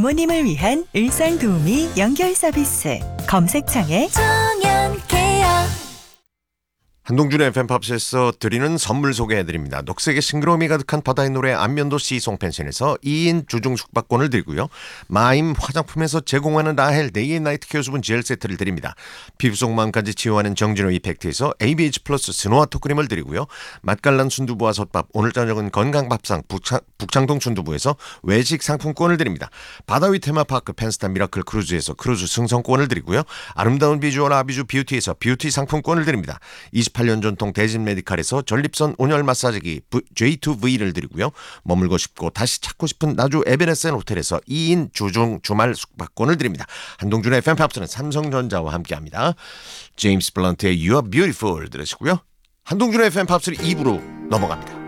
부모님을 위한 일상도우미 연결 서비스. 검색창에 청년케어. 한동준의 FM팝스에서 드리는 선물 소개해드립니다. 녹색의 싱그러움이 가득한 바다의 노래 안면도 시송펜션에서 2인 주중 숙박권을 드리고요. 마임 화장품에서 제공하는 라헬 데이 앤 나이트 케어 수분 젤 세트를 드립니다. 피부 속 마음까지 치유하는 정진호 이펙트에서 ABH 플러스 스노와토 크림을 드리고요. 맛깔난 순두부와 솥밥, 오늘 저녁은 건강밥상 북창동 순두부에서 외식 상품권을 드립니다. 바다 위 테마파크 펜스타 미라클 크루즈에서 크루즈 승선권을 드리고요. 아름다운 비주얼 아비주 뷰티에서 뷰티 상품권을 드립니다. 28년 전통 대진 메디칼에서 전립선 온열 마사지기 J2V를 드리고요. 머물고 싶고 다시 찾고 싶은 나주 에베레스트 호텔에서 2인 주중 주말 숙박권을 드립니다. 한동준의 FM팝스는 삼성전자와 함께합니다. 제임스 블런트의 You Are Beautiful 들으시고요. 한동준의 FM팝스 2부로 넘어갑니다.